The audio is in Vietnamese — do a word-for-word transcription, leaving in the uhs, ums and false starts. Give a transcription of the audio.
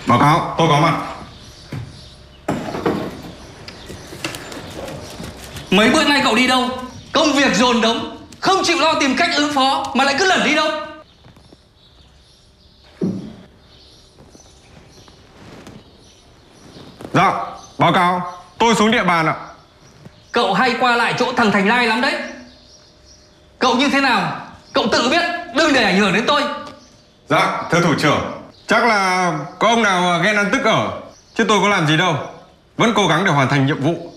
Báo cáo, tôi có mặt. Mấy bữa nay cậu đi đâu? Công việc dồn đống, không chịu lo tìm cách ứng phó mà lại cứ lẩn đi đâu? Dạ, báo cáo, tôi xuống địa bàn ạ. Cậu hay qua lại chỗ thằng Thành Lai lắm đấy. Cậu như thế nào? Cậu tự biết, đừng để ảnh hưởng đến tôi. Dạ, thưa thủ trưởng, chắc là có ông nào ghen ăn tức ở, chứ tôi có làm gì đâu. Vẫn cố gắng để hoàn thành nhiệm vụ.